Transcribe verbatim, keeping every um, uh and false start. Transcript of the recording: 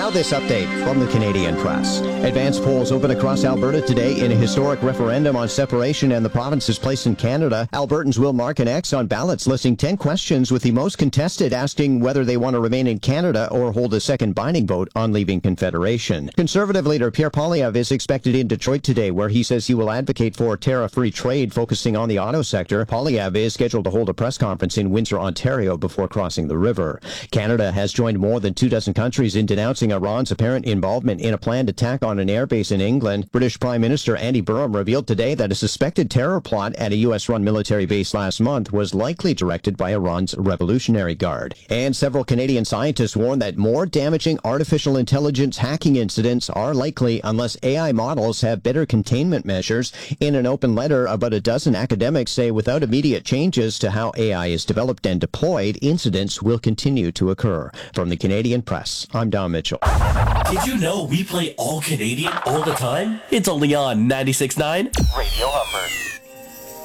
Now this update from the Canadian Press. Advance polls open across Alberta today in a historic referendum on separation and the province's place in Canada. Albertans will mark an X on ballots listing ten questions, with the most contested asking whether they want to remain in Canada or hold a second binding vote on leaving Confederation. Conservative leader Pierre Poilievre is expected in Detroit today, where he says he will advocate for tariff-free trade, focusing on the auto sector. Poilievre is scheduled to hold a press conference in Windsor, Ontario, before crossing the river. Canada has joined more than two dozen countries in denouncing Iran's apparent involvement in a planned attack on an airbase in England. British Prime Minister Andy Burnham revealed today that a suspected terror plot at a U S-run military base last month was likely directed by Iran's Revolutionary Guard. And several Canadian scientists warn that more damaging artificial intelligence hacking incidents are likely unless A I models have better containment measures. In an open letter, about a dozen academics say without immediate changes to how A I is developed and deployed, incidents will continue to occur. From the Canadian Press, I'm Don Mitchell. Did you know we play all Canadian all the time? It's only on ninety-six point nine Radio Humber.